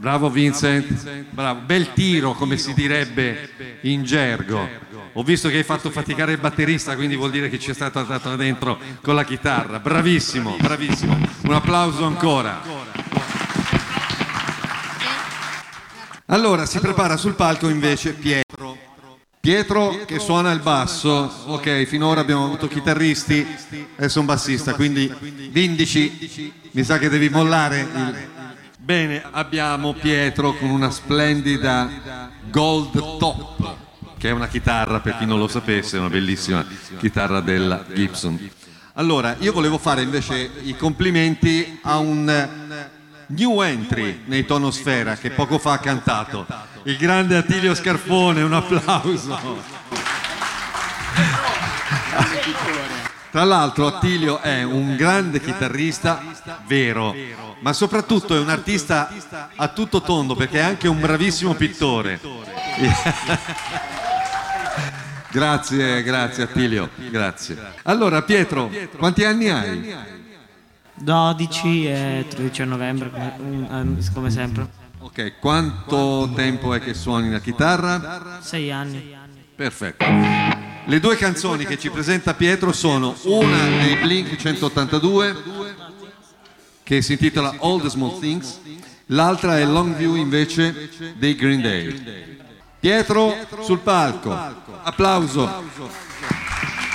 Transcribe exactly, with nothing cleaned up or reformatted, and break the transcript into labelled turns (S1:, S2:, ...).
S1: Bravo Vincent, bravo, bel tiro come si direbbe in gergo. Ho visto che hai fatto faticare il batterista, quindi vuol dire che ci è stato andato dentro con la chitarra. Bravissimo, bravissimo. Un applauso ancora. Allora si prepara sul palco invece Pietro. Pietro che suona il basso. Ok, finora abbiamo avuto chitarristi, adesso un bassista, quindi Vindici, mi sa che devi mollare il... Bene, abbiamo Pietro con una splendida Gold Top, che è una chitarra, per chi non lo sapesse, è una bellissima chitarra della Gibson. Allora, io volevo fare invece i complimenti a un new entry nei Tonosfera che poco fa ha cantato, il grande Attilio Scarpone, un applauso. Tra l'altro Attilio è un grande chitarrista, vero, ma soprattutto è un artista a tutto tondo perché è anche un bravissimo pittore. Grazie, grazie Attilio, grazie. Allora Pietro, quanti anni hai?
S2: dodici e tredici a novembre, come, come sempre.
S1: Ok, quanto tempo è che suoni la chitarra?
S2: Sei anni.
S1: Perfetto. Le due canzoni che ci presenta Pietro sono una dei Blink centottantadue che si intitola All the Small Things, l'altra è Longview invece dei Green Day. Pietro sul palco, applauso.